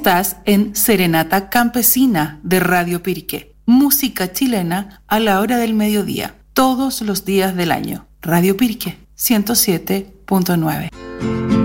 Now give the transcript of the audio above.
Estás en Serenata Campesina de Radio Piriqué. Música chilena a la hora del mediodía, todos los días del año. Radio Piriqué 107.9.